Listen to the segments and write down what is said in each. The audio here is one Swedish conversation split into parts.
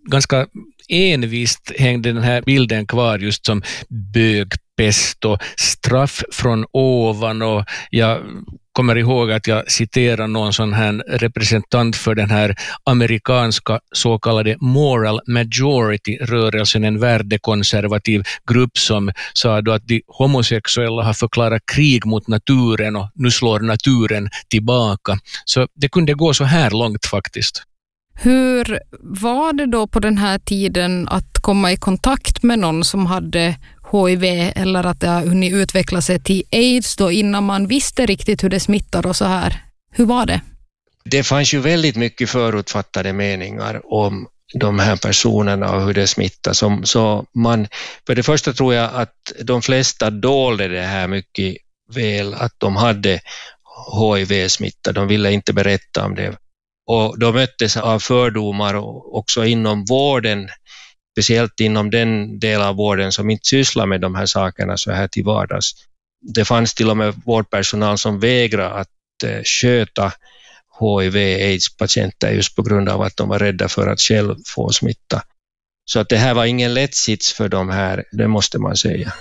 ganska envist hängde den här bilden kvar just som bögpest och straff från ovan, och jag kommer ihåg att jag citerar någon sån här representant för den här amerikanska så kallade moral majority-rörelsen, en värdekonservativ grupp som sa då att de homosexuella har förklarat krig mot naturen och nu slår naturen tillbaka. Så det kunde gå så här långt faktiskt. Hur var det då på den här tiden att komma i kontakt med någon som hade HIV, eller att det har hunnit utveckla sig till AIDS då, innan man visste riktigt hur det smittar och så här? Hur var det? Det fanns ju väldigt mycket förutfattade meningar om de här personerna och hur det smittar. Så man, för det första tror jag att de flesta dolde det här mycket väl, att de hade HIV-smitta. De ville inte berätta om det. Och de möttes av fördomar också inom vården, speciellt inom den del av vården som inte sysslar med de här sakerna så här till vardags. Det fanns till och med vårdpersonal som vägrade att sköta HIV-AIDS-patienter just på grund av att de var rädda för att själv få smitta. Så att det här var ingen lätt sits för de här, det måste man säga.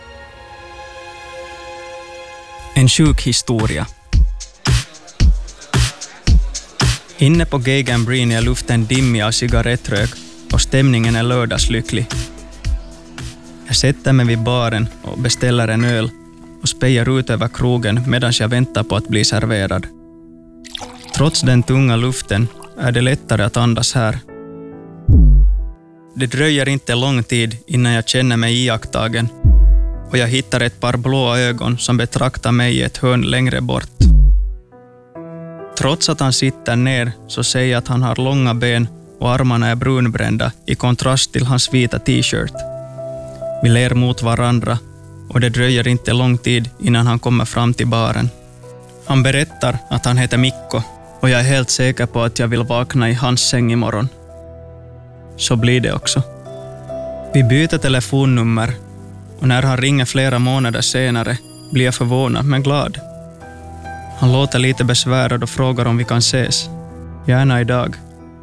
En sjuk historia. Inne på Gay Gambrini är luften dimmig av cigarettrök och stämningen är lördagslycklig. Jag sätter mig vid baren och beställer en öl och spejar ut över krogen medan jag väntar på att bli serverad. Trots den tunga luften är det lättare att andas här. Det dröjer inte lång tid innan jag känner mig iakttagen och jag hittar ett par blåa ögon som betraktar mig i ett hörn längre bort. Trots att han sitter ner så säger jag att han har långa ben och armarna är brunbrända i kontrast till hans vita t-shirt. Vi ler mot varandra och det dröjer inte lång tid innan han kommer fram till baren. Han berättar att han heter Mikko och jag är helt säker på att jag vill vakna i hans säng imorgon. Så blir det också. Vi byter telefonnummer och när han ringer flera månader senare blir jag förvånad men glad. Han låter lite besvärad och frågar om vi kan ses. Gärna idag.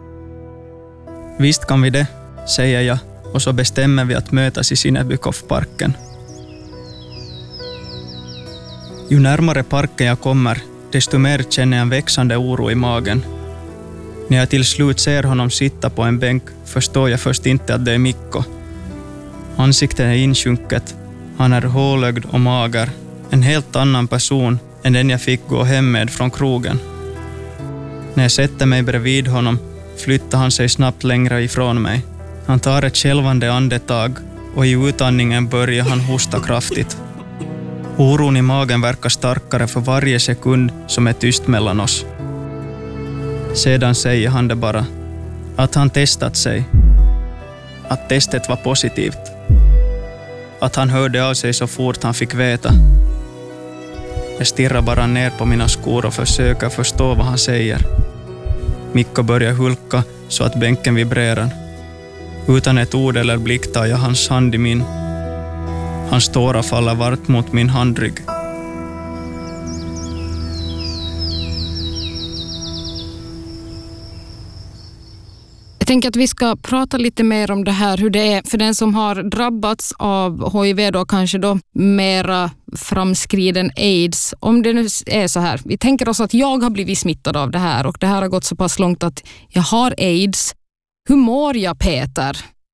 Visst kan vi det, säger jag, och så bestämmer vi att mötas i Sinebykov-parken. Ju närmare parken jag kommer, desto mer känner jag en växande oro i magen. När jag till slut ser honom sitta på en bänk förstår jag först inte att det är Mikko. Ansiktet är insjunket, han är hålögd och mager, en helt annan person än den jag fick gå hem med från krogen. När jag sätter mig bredvid honom flyttar han sig snabbt längre ifrån mig. Han tar ett skälvande andetag och i utandningen börjar han hosta kraftigt. Oron i magen verkar starkare för varje sekund som är tyst mellan oss. Sedan säger han det bara, att han testat sig. Att testet var positivt. Att han hörde av sig så fort han fick veta. Jag stirrar bara ner på mina skor och försöker förstå vad han säger. Mikko börjar hulka så att bänken vibrerar. Utan ett ord eller blick tar jag hans hand i min. Hans tårar faller vart mot min handrygg. Jag tänker att vi ska prata lite mer om det här, hur det är för den som har drabbats av HIV då, kanske då mera framskriden AIDS. Om det nu är så här, vi tänker oss att jag har blivit smittad av det här och det här har gått så pass långt att jag har AIDS. Hur mår jag, Peter?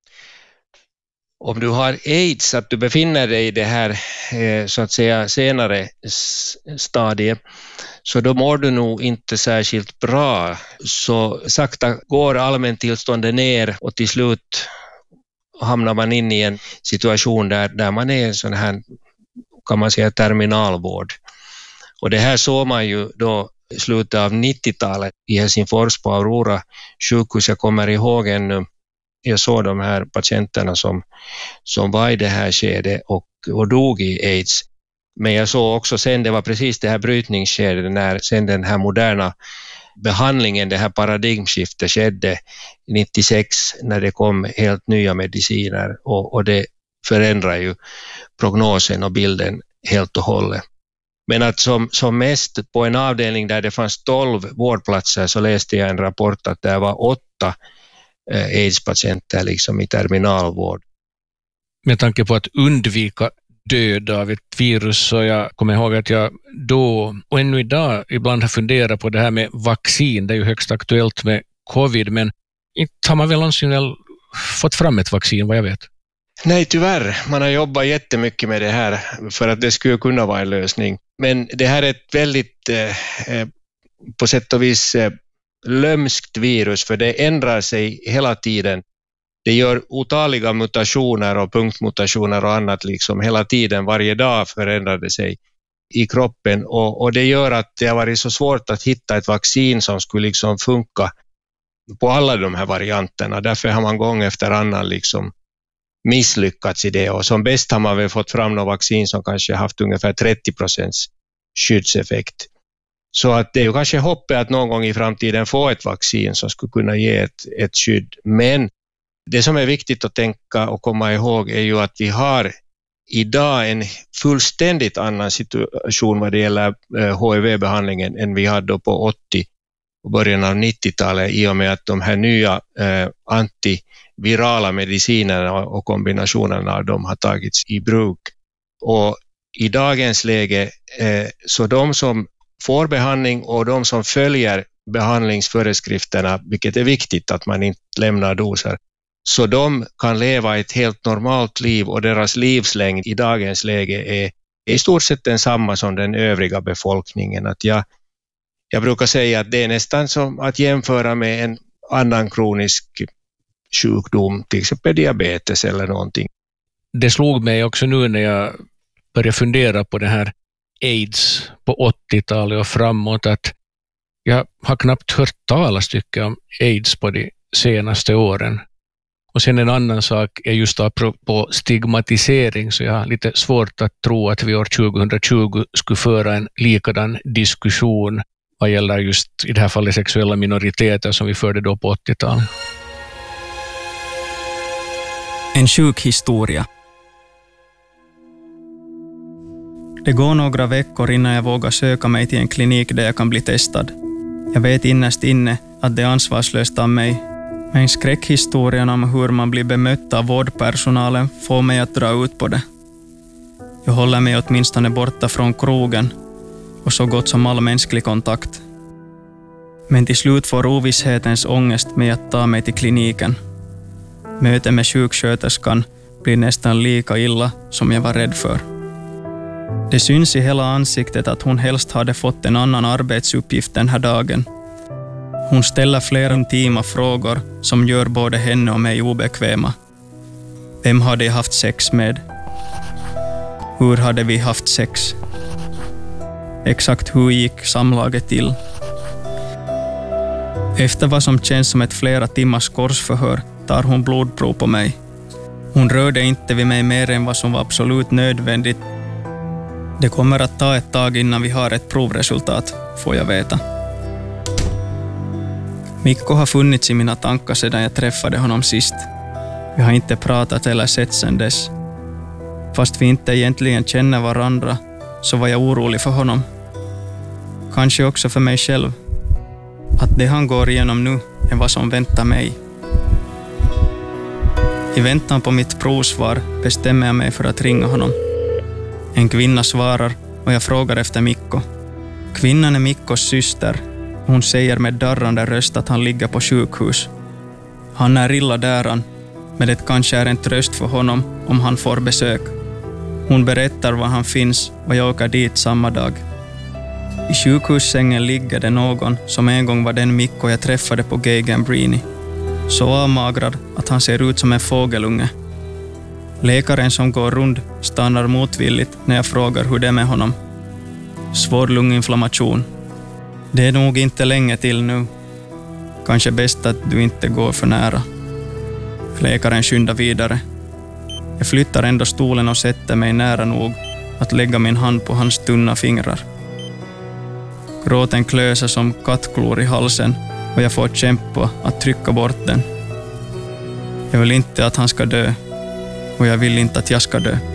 Om du har AIDS, att du befinner dig i det här så att säga senare stadiet, så då mår du nog inte särskilt bra. Så sakta går allmäntillståndet ner och till slut hamnar man in i en situation där man är en sån här, kan man säga, terminalvård. Och det här såg man ju då i slutet av 90-talet i Helsingfors på Aurora sjukhus. Jag kommer ihåg ännu, jag såg de här patienterna som var i det här skedet och dog i AIDS. Men jag såg också sen, det var precis det här brytningsskedet när sen den här moderna behandlingen, det här paradigmskiftet skedde 96 när det kom helt nya mediciner och det förändrar ju prognosen och bilden helt och hållet. Men att som mest på en avdelning där det fanns 12 vårdplatser så läste jag en rapport att det var 8 AIDS-patienter liksom i terminalvård. Med tanke på att undvika död av ett virus, så jag kommer ihåg att jag då och ännu idag ibland har funderat på det här med vaccin. Det är ju högst aktuellt med covid, men inte har man väl någonsin fått fram ett vaccin vad jag vet. Nej, tyvärr. Man har jobbat jättemycket med det här för att det skulle kunna vara en lösning. Men det här är ett väldigt på sätt och vis lömskt virus, för det ändrar sig hela tiden. Det gör otaliga mutationer och punktmutationer och annat liksom hela tiden. Varje dag förändrar det sig i kroppen, och det gör att det har varit så svårt att hitta ett vaccin som skulle liksom funka på alla de här varianterna. Därför har man gång efter annan liksom misslyckats i det, och som bäst har man väl fått fram något vaccin som kanske haft ungefär 30% skyddseffekt. Så att det är ju kanske hoppet att någon gång i framtiden få ett vaccin som skulle kunna ge ett skydd. Men det som är viktigt att tänka och komma ihåg är ju att vi har idag en fullständigt annan situation vad det gäller HIV-behandlingen än vi hade på 80 och början av 90-talet, i och med att de här nya antivirala medicinerna och kombinationerna av dem har tagits i bruk. Och i dagens läge så de som får behandling och de som följer behandlingsföreskrifterna, vilket är viktigt att man inte lämnar doser, så de kan leva ett helt normalt liv, och deras livslängd i dagens läge är i stort sett densamma som den övriga befolkningen. Att jag brukar säga att det är nästan som att jämföra med en annan kronisk sjukdom, till exempel diabetes eller någonting. Det slog mig också nu när jag började fundera på det här AIDS på 80-talet och framåt, att jag har knappt hört talas om AIDS på de senaste åren. Och sen en annan sak är just apropå stigmatisering, så jag har lite svårt att tro att vi år 2020 skulle föra en likadan diskussion vad gäller just i det här fallet sexuella minoriteter som vi förde då på 80-talet. En sjuk historia. Det går några veckor innan jag vågar söka mig till en klinik där jag kan bli testad. Jag vet innerst inne att det är ansvarslöst av mig. Men skräckhistorien om hur man blir bemött av vårdpersonalen får mig att dra ut på det. Jag håller mig åtminstone borta från krogen och så gott som all mänsklig kontakt. Men till slut får ovisshetens ångest mig att ta mig till kliniken. Mötet med sjuksköterskan blir nästan lika illa som jag var rädd för. Det syns i hela ansiktet att hon helst hade fått en annan arbetsuppgift den här dagen. Hon ställer flera intima frågor som gör både henne och mig obekväma. Vem hade jag haft sex med? Hur hade vi haft sex? Exakt hur gick samlaget till? Efter vad som känns som ett flera timmars korsförhör tar hon blodprov på mig. Hon rörde inte vid mig mer än vad som var absolut nödvändigt. Det kommer att ta ett tag innan vi har ett provresultat, får jag veta. Mikko har funnits i mina tankar sedan jag träffade honom sist. Vi har inte pratat eller sett sedan dess. Fast vi inte egentligen känner varandra så var jag orolig för honom. Kanske också för mig själv. Att det han går igenom nu är vad som väntar mig. I väntan på mitt provsvar bestämmer jag mig för att ringa honom. En kvinna svarar och jag frågar efter Mikko. Kvinnan är Mikkos syster. Hon säger med darrande röst att han ligger på sjukhus. Han är illa däran, men det kanske är en tröst för honom om han får besök. Hon berättar var han finns och jag åker dit samma dag. I sjukhussängen ligger det någon som en gång var den Mikko jag träffade på Gay Gambrini. Så avmagrad att han ser ut som en fågelunge. Läkaren som går rund stannar motvilligt när jag frågar hur det är med honom. Svår lunginflammation. Det är nog inte länge till nu. Kanske bäst att du inte går för nära. Läkaren skyndar vidare. Jag flyttar ändå stolen och sätter mig nära nog att lägga min hand på hans tunna fingrar. Gråten klösar som kattklor i halsen och jag får kämpa att trycka bort den. Jag vill inte att han ska dö och jag vill inte att jag ska dö.